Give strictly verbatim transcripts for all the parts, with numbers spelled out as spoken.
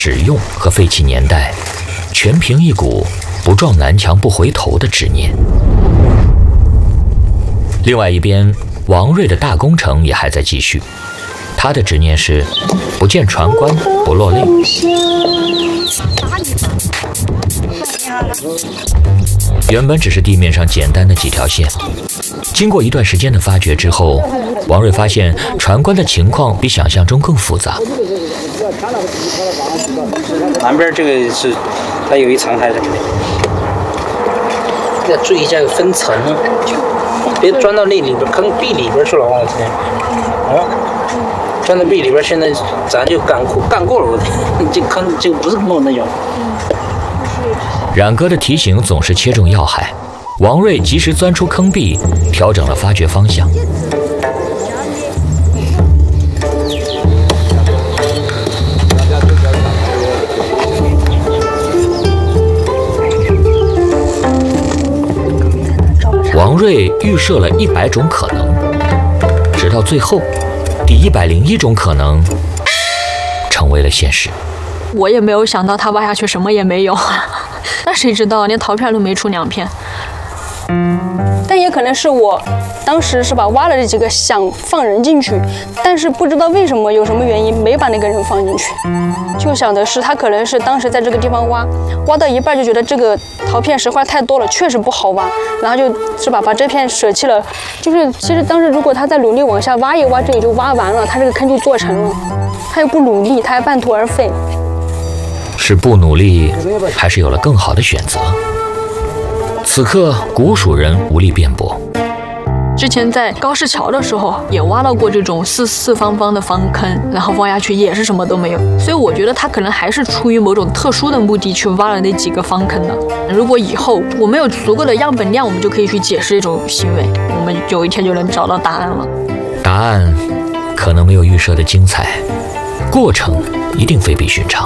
使用和废弃年代，全凭一股不撞南墙不回头的执念。另外一边，王瑞的大工程也还在继续，他的执念是不见船棺不落泪。原本只是地面上简单的几条线，经过一段时间的发掘之后，王瑞发现船棺的情况比想象中更复杂。 南边这个是它有一层还是什么的？要注意一下有分层，别钻到那里边坑壁里边去了。我天！啊，钻到壁里边，现在咱就干过干过了，我天，这坑这不是弄那种。 冉哥的提醒总是切中要害，王瑞及时钻出坑壁，调整了发掘方向。王瑞预设了一百种可能，直到最后，第一百零一种可能成为了现实。 我也没有想到他挖下去什么也没有，那谁知道连陶片都没出两片。 但也可能是我当时是吧挖了这几个想放人进去，但是不知道为什么有什么原因没把那个人放进去，就想的是他可能是当时在这个地方挖，挖到一半就觉得这个陶片石块太多了，确实不好挖，然后就是吧把这片舍弃了。就是其实当时如果他再努力往下挖一挖，这里就挖完了，他这个坑就做成了，他又不努力，他还半途而废。 是不努力，还是有了更好的选择？此刻，古蜀人无力辩驳。 之前在高市桥的时候，也挖到过这种四四方方的方坑，然后挖下去也是什么都没有。所以我觉得他可能还是出于某种特殊的目的去挖了那几个方坑的。如果以后我们有足够的样本量，我们就可以去解释这种行为，我们有一天就能找到答案了。 答案可能没有预设的精彩，过程一定非比寻常。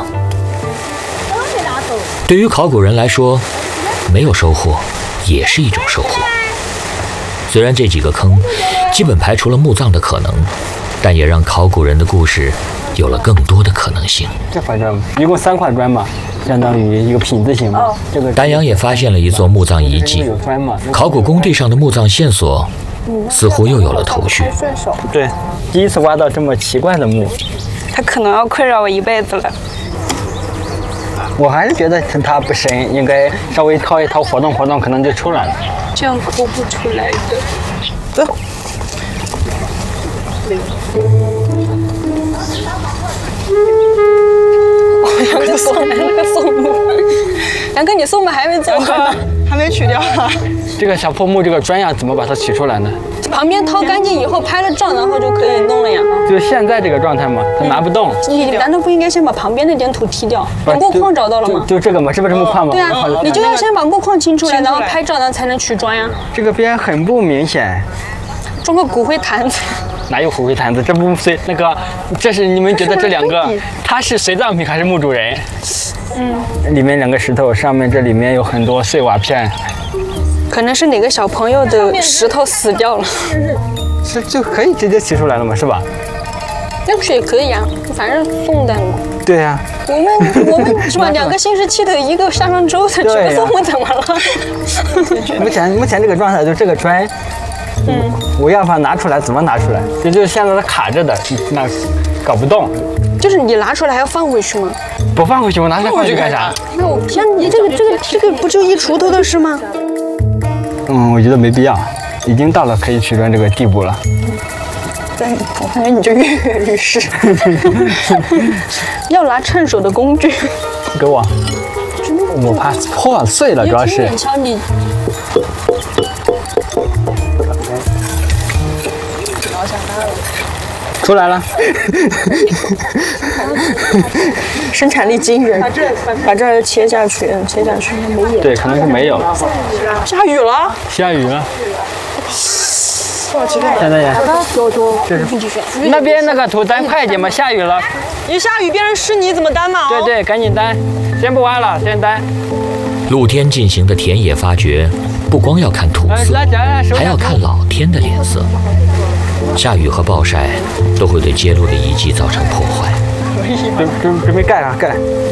对于考古人来说，没有收获也是一种收获。虽然这几个坑基本排除了墓葬的可能，但也让考古人的故事有了更多的可能性。 这块砖一共三块砖嘛，相当于一个品字形嘛。这个丹阳也发现了一座墓葬遗迹，考古工地上的墓葬线索似乎又有了头绪。 对，第一次挖到这么奇怪的墓， 他可能要困扰我一辈子了。 我还是觉得它不深，应该稍微掏一掏，活动活动，可能就出来了。 这样抠不出来的。 走。 杨哥送来那个送墓，杨哥你送墓还没走呢，还没取掉啊。 这个小破墓这个砖呀，怎么把它取出来呢？ 旁边掏干净以后拍了照，然后就可以弄了呀。 就现在这个状态嘛，它拿不动。 你难道不应该先把旁边那点土踢掉？把木框找到了吗？ 就这个嘛，是不是木框嘛？ 对啊，你就要先把木框清出来，然后拍照，然后才能取砖呀。 这个边很不明显。 装个骨灰坛子。 哪有骨灰坛子？这不随那个，这是你们觉得这两个，它是随葬品还是墓主人？嗯，里面两个石头，上面这里面有很多碎瓦片。 可能是哪个小朋友的石头死掉了， 是就可以直接取出来了嘛，是吧？ 那不是也可以啊，反正送的嘛。 对呀、啊， 我们我们是吧？两个新石器的，一个下上周的，这个送我怎么了？ 目前目前这个状态就这个砖，嗯，我要把它拿出来，怎么拿出来？这就是现在它卡着的，那搞不动。 就是你拿出来还要放回去吗？ 不放回去，我拿出来放回去干啥？ 那我天，你这个这个这个不就一锄头的事吗？ 嗯，我觉得没必要，已经到了可以取砖这个地步了。 但我感觉你就跃跃欲试，要拿趁手的工具。 给我，我怕破碎了，主要是。 你出来了， 生产力惊人，把这儿切下去，切下去没有。 对，可能是没有。 下雨了， 下雨了。现在也，这是那边那个土担快一点嘛，下雨了。 一下雨变成湿泥怎么担嘛？ 对对，赶紧担，先不挖了，先担。 露天进行的田野发掘，不光要看土色，还要看老天的脸色。下雨和暴晒都会对揭露的遗迹造成破坏。 准准准备盖上盖。